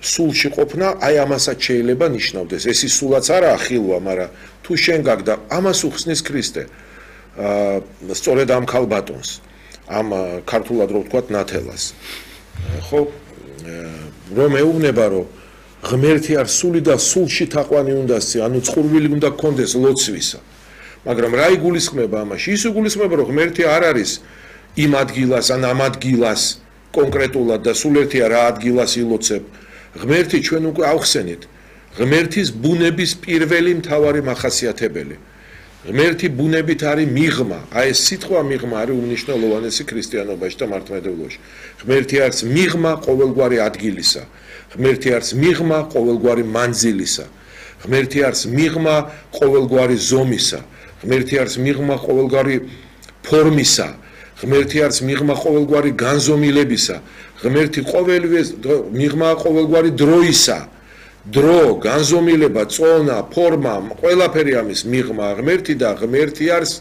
სულში ყოფნა აი ამასაც შეიძლება ნიშნავდეს. ეს ის სულაც არაა ხილვა, მაგრამ თუ შენ გაგდა ამას უხსნის ქრისტე. სწორედ ამ ქალბატონს, ამ ქართულად რო ვთქვათ ნათელას. ხო, რომ ეუბნება რომ ღმერთი არ სული და სულში თაყვანი უნდასი, ანუ წყურვილი უნდა გქონდეს ლოცვისა. მაგრამ რა იგულისხმება ამაში? ის იგულისხმება რომ ღმერთი არ არის იმ ადგილას ან ამ ადგილას კონკრეტულად და სულ ერთია რა ადგილას ილოცებ. ღმერთი ჩვენ უკვე ავხსენით. ღმერთის ბუნების პირველი მთავარი მახასიათებელი. ღმერთი ბუნებით არის მიღმა. აი ეს სიტყვა მიღმა არის უმნიშვნელოვანესი ქრისტიანობაში და მართლმადიდებლობაში. ღმერთი არის მიღმა ყოველგვარი ადგილისა. ღმერთი არის მიღმა ყოველგვარი მანძილისა. ღმერთი არის მიღმა ყოველგვარი ზომისა. ღმერთი არის მიღმა ყოველგვარი ფორმისა. ღმერთი არის მიღმა ყოველგვარი განზომილებისა. ღმერთი ყოველივე მიღმა ყოველგვარი დროისა. დრო, განზომილება, წონა, ფორმა, ყველაფერი ამის მიღმა ღმერთი და ღმერთი არის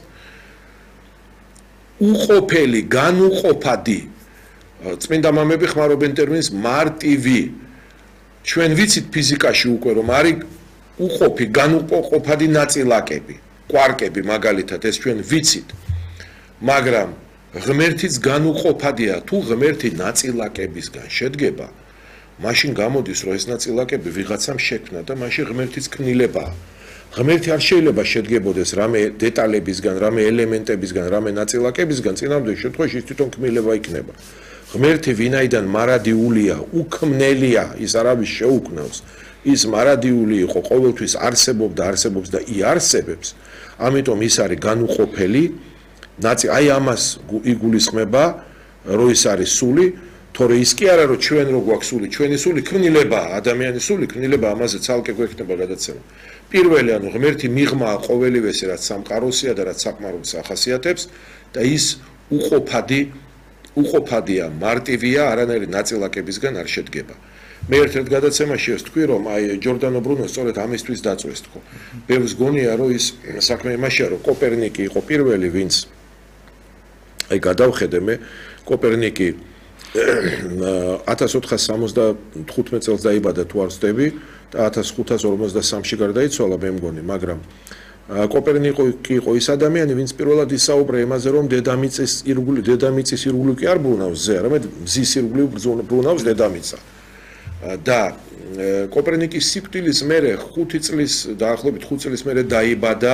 უყოფელი, განუყოფადი. წმინდა მამები ხმარობენ ტერმინს მარტივი. ჩვენ ვიცით ფიზიკაში უკვე რომ არის უყოფი, განუყოფადი ნაწილაკები, კვარკები მაგალითად, ეს ჩვენ ვიცით. მაგრამ ღმერთიც განუყოფადია, თუ ღმერთი ნაწილაკებისგან შედგება, მაშინ გამოდის რომ ეს ნაწილაკები ვიღაცამ შექმნა და მაშინ ღმერთის ქმნილებაა. ღმერთი არ შეიძლება შედგებოდეს რამე დეტალებისგან, რამე ელემენტებისგან, რამე ნაწილაკებისგან, წინამდე შემთხვევაში ის თვითონ ქმნილება იქნება. ღმერთი ვინაიდან მარადიულია, უქმნელია, ის არავის შეუქმნავს, ის მარადიული იყო, ყოველთვის არსებობდა, არსებობს და იარსებებს, ამიტომ ის არის განუყოფელი, აი ამას იგულისხმება, რომ ის არის სული, თორე ის კი არა, რომ ჩვენ რო გვაქვს სული, ჩვენი სული ქმნილებაა, ადამიანის სული ქმნილება, ამაზე ცალკე გვექნება გადაცემა. პირველი, ანუ ღმერთი მიღმაა ყოველივესე, რაც სამყაროსია და რაც საკმაროს ახასიათებს და ის უყოფადია, მარტივია, არანაირი ნაწილაკებისგან არ შედგება. მე ერთ-ერთ გადაცემაში ეს თქვი, რომ აი ჯორდანო ბრუნო სწორედ ამისთვის დაწვეს თქო. ბევრს გონია, რომ ის საქმე იმაშია, რომ კოპერნიკი იყო პირველი, ვინც აი გადავხედე მე, კოპერნიკი 1475 წელს დაიბადა თუ არ ვცდები და 1553-ში გარდაიცვალა მე მგონი, მაგრამ კოპერნიკი იყო ის ადამიანი, ვინც პირველად ისაუბრა იმაზე, რომ დედამიწის ირგვლივ კი არ ბრუნავს ზე, არამედ მზის ირგვლივ ბრუნავს დედამიწა. და კოპერნიკის სიკვდილის მერე 5 წლის, დაახლოებით 5 წლის მერე დაიბადა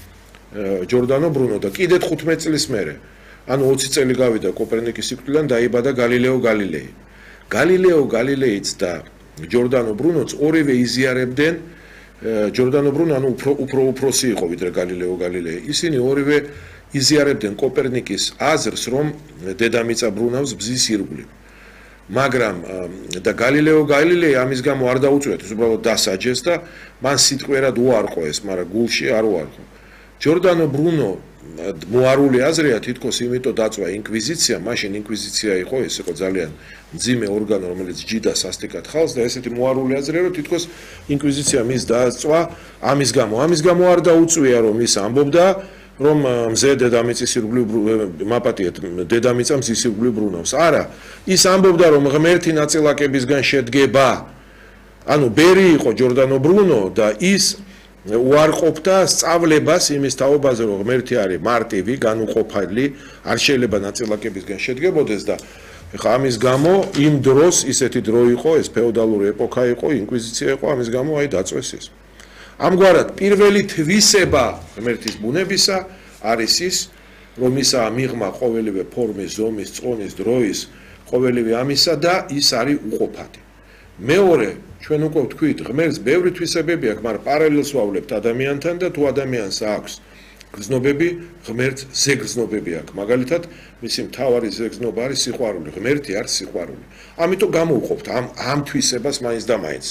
ჯორდანო ბრუნო და კიდე 15 წლის მერე, ანუ 20 წელი გავიდა კოპერნიკის სიკვდილიდან, დაიბადა გალილეო გალილეი. გალილეო გალილეიც და ჯორდანო ბრუნოც ორივე იზიარებდნენ ჯორდანო ბრუნო, ანუ უფრო უფროსი იყო ვიდრე გალილეო გალილეი. ისინი ორივე იზიარებდნენ კოპერნიკის აზრს, რომ დედამიწა ბრუნავს მზის ირგვლივ. მაგრამ და გალილეო გალილეი ამის გამო არ დაუწვიათ, უბრალოდ დასაჯეს და მან სიტყვიერად უარყო ეს, მაგრამ გულში არ უარყო. ჯორდანო ბრუნო მოარული აზრია, თითქოს იმიტომ დაწვა ინკვიზიცია, მაშინ ინკვიზიცია იყო, ეს იყო ძალიან მძიმე ორგანო, რომელიც ჯიდა სასტიკად ხალხს და ესეთი მოარული აზრია, რომ თითქოს ინკვიზიცია მის დაწვა ამის გამო არ დაუწვია, რომ ის ამბობდა, რომ მზე დედამიწის ირგვლივ მაპატიეთ, დედამიწა მზის ირგვლივ ბრუნავს. არა, ის ამბობდა, რომ ღმერთი ნაწილაკებისგან შედგება. ანუ ბერი იყო ჯორდანო ბრუნო და ის უარყოფდა სწავლებას იმის თაობაზე, რომ ღმერთი არის მარტივი, განუყოფელი, არ შეიძლება ნაწილაკებისგან შედგებოდეს და ეხლა ამის გამო იმ დროს ისეთი დრო იყო, ეს ფეოდალური ეპოქა იყო, ინკვიზიცია იყო, ამის გამო აი დაწვეს ის. ამგვარად პირველი თვისება ღმერთის ბუნებისა არის ის, რომ ისა მიღმა ყოველივე ფორმის, ზომის, წონის, დროის, ყოველივე ამისა და ის არის უყოფადი. მეორე, ჩვენ უკვე ვთქვით, ღმერთს ბევრი თვისებები აქვს, მაგრამ პარალელს ვავლებთ ადამიანთან და თუ ადამიანს აქვს გრძნობები, ღმერთს ზეგრძნობები აქვს. მაგალითად, მისი მთავარი ზეგრძნობა არის სიყვარული, ღმერთი არის სიყვარული. ამიტომ გამოვყოფთ ამ თვისებას მაინც და მაინც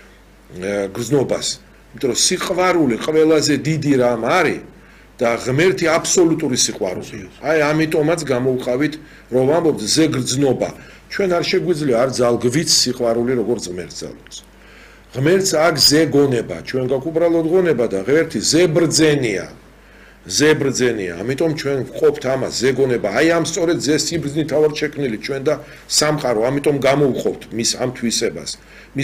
გრძნობას. იმიტომ რომ სიყვარული ყველაზე დიდი რამ არის და ღმერთი აბსოლუტური სიყვარულია. აი ამიტომაც გამოვყავით, რომ ვამბობთ ზეგრძნობა. ჩვენ არ შეგვიძლია არ ძალგვით სიყვარული როგორც ღმერთს ძალობს. ღმერთს აქვს ზეგონება, ჩვენ გაქვს უბრალოდ გონება და ღმერთი ზებრძენია. ამიტომ ჩვენ ვყოფთ ამას ზეგონება. აი ამ სწორედ ზეს სიბრძნით ავარ შექმნილი ჩვენ და სამყარო, ამიტომ გამოვყოფთ მის ამ თვისებას. მის